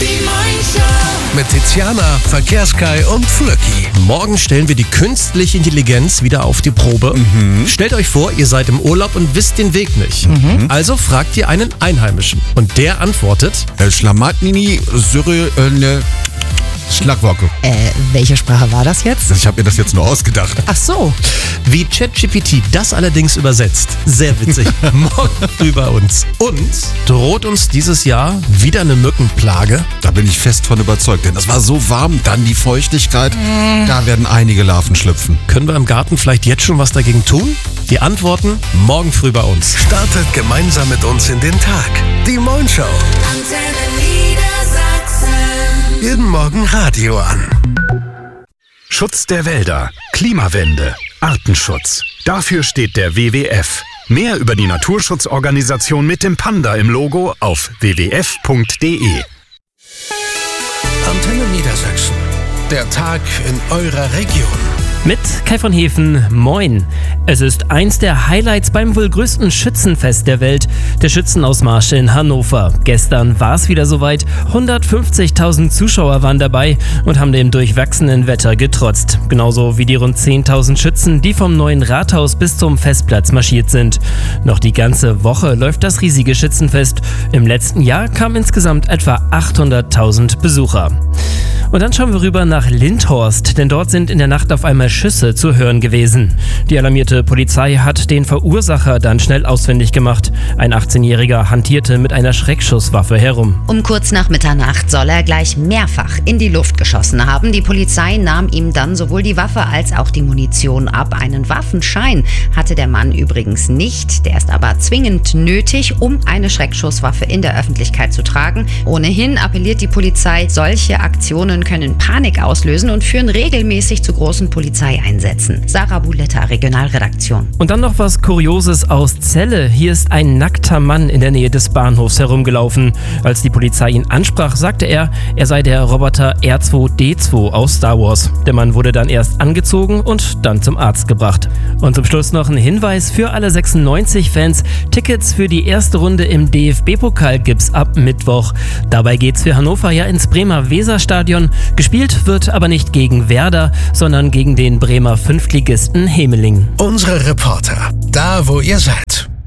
Die Morning mit Tiziana, Verkehrskai und Flöcki. Morgen stellen wir die künstliche Intelligenz wieder auf die Probe. Stellt euch vor, ihr seid im Urlaub und wisst den Weg nicht. Also fragt ihr einen Einheimischen. Und der antwortet: Schlamatnini, Syri, Schlagwocke. Welche Sprache war das jetzt? Ich habe mir das jetzt nur ausgedacht. Ach so. Wie ChatGPT das allerdings übersetzt. Sehr witzig. Morgen früh bei uns. Und droht uns dieses Jahr wieder eine Mückenplage? Da bin ich fest von überzeugt, denn das war so warm, dann die Feuchtigkeit. Da werden einige Larven schlüpfen. Können wir im Garten vielleicht jetzt schon was dagegen tun? Die Antworten morgen früh bei uns. Startet gemeinsam mit uns in den Tag. Die Morning-Show. Jeden Morgen Radio an. Schutz der Wälder, Klimawende, Artenschutz. Dafür steht der WWF. Mehr über die Naturschutzorganisation mit dem Panda im Logo auf wwf.de. Antenne Niedersachsen. Der Tag in eurer Region. Mit Kai von Hefen, moin. Es ist eins der Highlights beim wohl größten Schützenfest der Welt, der Schützenausmarsch in Hannover. Gestern war es wieder soweit, 150.000 Zuschauer waren dabei und haben dem durchwachsenen Wetter getrotzt. Genauso wie die rund 10.000 Schützen, die vom neuen Rathaus bis zum Festplatz marschiert sind. Noch die ganze Woche läuft das riesige Schützenfest. Im letzten Jahr kamen insgesamt etwa 800.000 Besucher. Und dann schauen wir rüber nach Lindhorst, denn dort sind in der Nacht auf einmal Schüsse zu hören gewesen. Die alarmierte Polizei hat den Verursacher dann schnell ausfindig gemacht. Ein 18-Jähriger hantierte mit einer Schreckschusswaffe herum. Um kurz nach Mitternacht soll er gleich mehrfach in die Luft geschossen haben. Die Polizei nahm ihm dann sowohl die Waffe als auch die Munition ab. Einen Waffenschein hatte der Mann übrigens nicht. Der ist aber zwingend nötig, um eine Schreckschusswaffe in der Öffentlichkeit zu tragen. Ohnehin appelliert die Polizei, solche Aktionen können Panik auslösen und führen regelmäßig zu großen Polizeieinsätzen. Sarah Buletta, Regionalredaktion. Und dann noch was Kurioses aus Celle. Hier ist ein nackter Mann in der Nähe des Bahnhofs herumgelaufen. Als die Polizei ihn ansprach, sagte er sei der Roboter R2-D2 aus Star Wars. Der Mann wurde dann erst angezogen und dann zum Arzt gebracht. Und zum Schluss noch ein Hinweis für alle 96-Fans. Tickets für die erste Runde im DFB-Pokal gibt's ab Mittwoch. Dabei geht's für Hannover ja ins Bremer Weserstadion. Gespielt wird aber nicht gegen Werder, sondern gegen den Bremer Fünftligisten Hemeling. Unsere Reporter. Da, wo ihr seid.